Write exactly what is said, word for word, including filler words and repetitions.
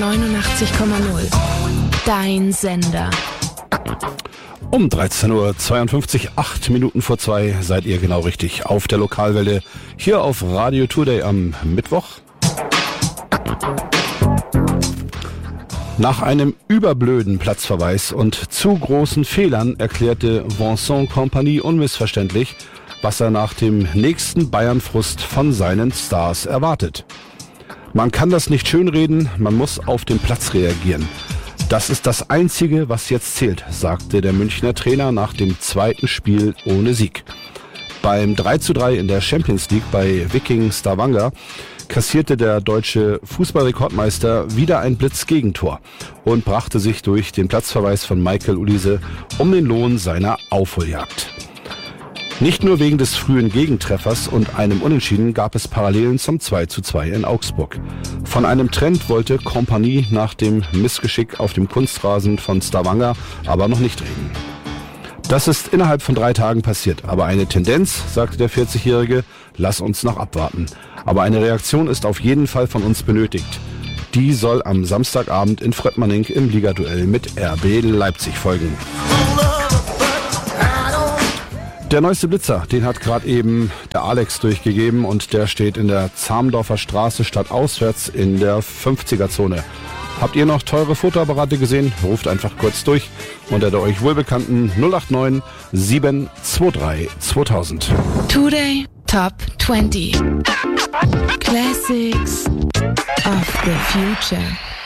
neunundachtzig Komma null. Dein Sender. Um dreizehn Uhr zweiundfünfzig, acht Minuten vor zwei, seid ihr genau richtig auf der Lokalwelle hier auf Radio Today am Mittwoch. Nach einem überblöden Platzverweis und zu großen Fehlern erklärte Vincent Kompany unmissverständlich, was er nach dem nächsten Bayern-Frust von seinen Stars erwartet. Man kann das nicht schönreden, man muss auf den Platz reagieren. Das ist das Einzige, was jetzt zählt, sagte der Münchner Trainer nach dem zweiten Spiel ohne Sieg. Beim drei zu drei in der Champions League bei Viking Stavanger kassierte der deutsche Fußballrekordmeister wieder ein Blitzgegentor und brachte sich durch den Platzverweis von Michael Olise um den Lohn seiner Aufholjagd. Nicht nur wegen des frühen Gegentreffers und einem Unentschieden gab es Parallelen zum zwei zu zwei in Augsburg. Von einem Trend wollte Kompany nach dem Missgeschick auf dem Kunstrasen von Stavanger aber noch nicht reden. Das ist innerhalb von drei Tagen passiert, aber eine Tendenz, sagte der vierzigjährige, lass uns noch abwarten. Aber eine Reaktion ist auf jeden Fall von uns benötigt. Die soll am Samstagabend in Fröttmanning im Ligaduell mit R B Leipzig folgen. Der neueste Blitzer, den hat gerade eben der Alex durchgegeben und der steht in der Zamdorfer Straße stadtauswärts in der fünfziger-Zone. Habt ihr noch teure Fotoapparate gesehen? Ruft einfach kurz durch unter der euch wohlbekannten null acht neun sieben zwei drei zweitausend. Today Top zwanzig. Classics of the Future.